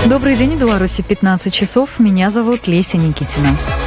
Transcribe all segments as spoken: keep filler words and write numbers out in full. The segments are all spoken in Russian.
Добрый день, в Беларуси пятнадцать часов. Меня зовут Леся Никитина.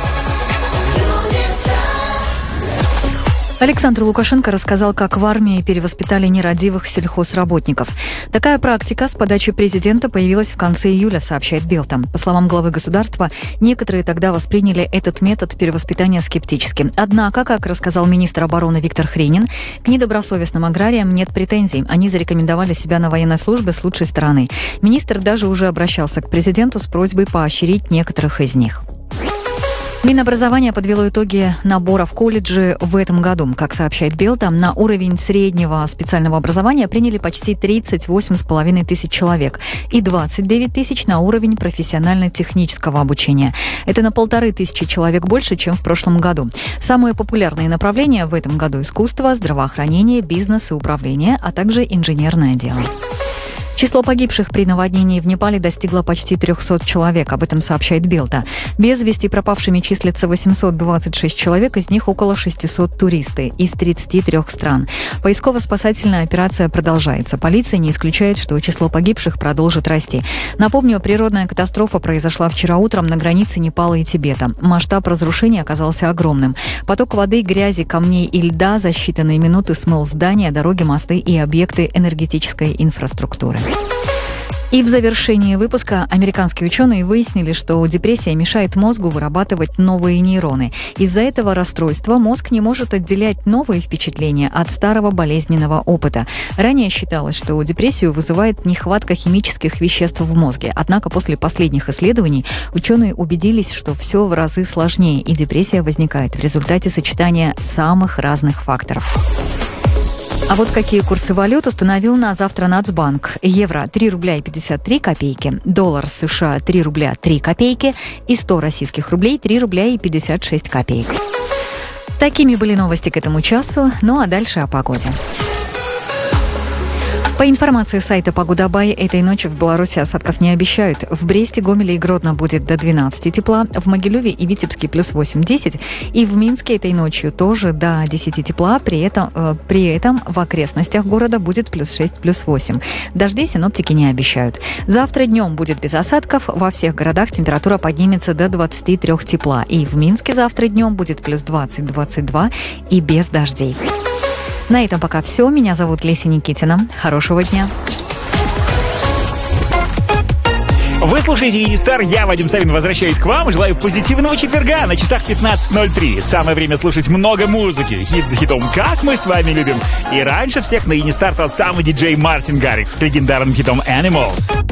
Александр Лукашенко рассказал, как в армии перевоспитали нерадивых сельхозработников. Такая практика с подачи президента появилась в конце июля, сообщает Белта. По словам главы государства, некоторые тогда восприняли этот метод перевоспитания скептически. Однако, как рассказал министр обороны Виктор Хренин, к недобросовестным аграриям нет претензий. Они зарекомендовали себя на военной службе с лучшей стороны. Министр даже уже обращался к президенту с просьбой поощрить некоторых из них. Минобразование подвело итоги набора в колледжи в этом году. Как сообщает Белта, на уровень среднего специального образования приняли почти тридцать восемь с половиной тысяч человек и двадцать девять тысяч на уровень профессионально-технического обучения. Это на полторы тысячи человек больше, чем в прошлом году. Самые популярные направления в этом году – искусство, здравоохранение, бизнес и управление, а также инженерное дело. Число погибших при наводнении в Непале достигло почти трехсот человек. Об этом сообщает Белта. Без вести пропавшими числится восемьсот двадцать шесть человек, из них около шестисот туристы из тридцати трёх стран. Поисково-спасательная операция продолжается. Полиция не исключает, что число погибших продолжит расти. Напомню, природная катастрофа произошла вчера утром на границе Непала и Тибета. Масштаб разрушений оказался огромным. Поток воды, грязи, камней и льда за считанные минуты смыл здания, дороги, мосты и объекты энергетической инфраструктуры. И в завершении выпуска американские ученые выяснили, что депрессия мешает мозгу вырабатывать новые нейроны. Из-за этого расстройства мозг не может отделять новые впечатления от старого болезненного опыта. Ранее считалось, что депрессию вызывает нехватка химических веществ в мозге. Однако после последних исследований ученые убедились, что все в разы сложнее, и депрессия возникает в результате сочетания самых разных факторов. А вот какие курсы валют установил на завтра Нацбанк. Евро – три рубля и пятьдесят три копейки, доллар США – три рубля три копейки и сто российских рублей – три рубля и пятьдесят шесть копеек. Такими были новости к этому часу, ну а дальше о погоде. По информации сайта Погодабай, этой ночью в Беларуси осадков не обещают. В Бресте, Гомеле и Гродно будет до двенадцати тепла, в Могилеве и Витебске плюс восемь-десять, и в Минске этой ночью тоже до десяти тепла, при этом, э, при этом в окрестностях города будет плюс шесть, плюс восемь. Дождей синоптики не обещают. Завтра днем будет без осадков, во всех городах температура поднимется до двадцати трёх тепла, и в Минске завтра днем будет плюс двадцать-двадцать два и без дождей. На этом пока все. Меня зовут Леся Никитина. Хорошего дня. Вы слушаете Енистар, я, Вадим Савин, возвращаюсь к вам. Желаю позитивного четверга на часах пятнадцать ноль три. Самое время слушать много музыки. Хит за хитом, как мы с вами любим. И раньше всех на Енистар тот самый диджей Мартин Гаррикс с легендарным хитом «Animals».